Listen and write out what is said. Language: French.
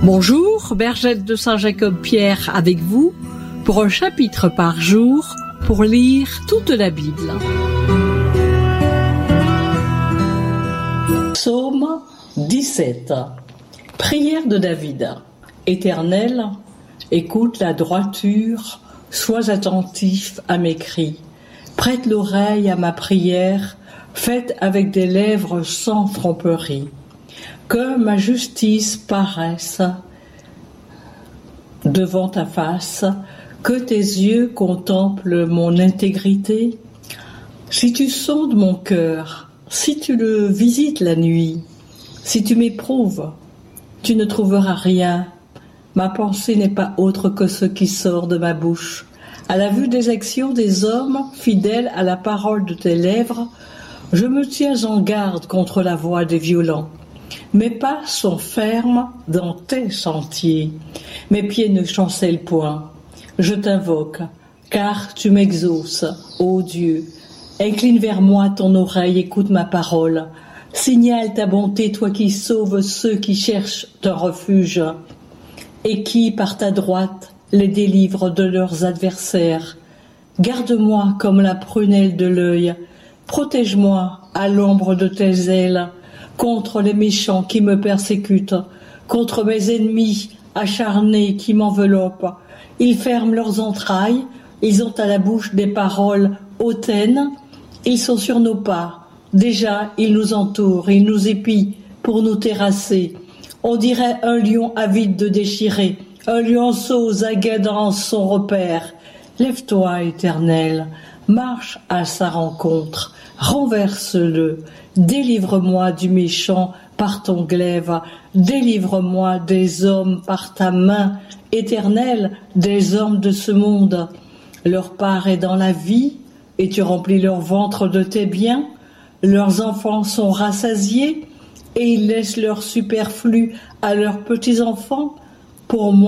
Bonjour, Bergette de Saint-Jacob-Pierre avec vous pour un chapitre par jour pour lire toute la Bible. Psaume 17. Prière de David. Éternel, écoute la droiture, sois attentif à mes cris. Prête l'oreille à ma prière, faite avec des lèvres sans tromperie. Que ma justice paraisse devant ta face, que tes yeux contemplent mon intégrité. Si tu sondes mon cœur, si tu le visites la nuit, si tu m'éprouves, tu ne trouveras rien. Ma pensée n'est pas autre que ce qui sort de ma bouche. À la vue des actions des hommes, fidèles à la parole de tes lèvres, je me tiens en garde contre la voix des violents. Mes pas sont fermes dans tes sentiers, mes pieds ne chancellent point. Je t'invoque, car tu m'exauces, ô Dieu. Incline vers moi ton oreille, écoute ma parole. Signale ta bonté, toi qui sauves ceux qui cherchent un refuge, et qui, par ta droite, les délivres de leurs adversaires. Garde-moi comme la prunelle de l'œil, protège-moi à l'ombre de tes ailes, contre les méchants qui me persécutent, contre mes ennemis acharnés qui m'enveloppent. Ils ferment leurs entrailles, ils ont à la bouche des paroles hautaines, ils sont sur nos pas. Déjà, ils nous entourent, ils nous épient pour nous terrasser. On dirait un lion avide de déchirer, un lionceau zaguet dans son repère. Lève-toi, Éternel, marche à sa rencontre, renverse-le, délivre-moi du méchant par ton glaive, délivre-moi des hommes par ta main, Éternel, des hommes de ce monde. Leur part est dans la vie, et tu remplis leur ventre de tes biens. Leurs enfants sont rassasiés, et ils laissent leur superflu à leurs petits-enfants. Pour moi,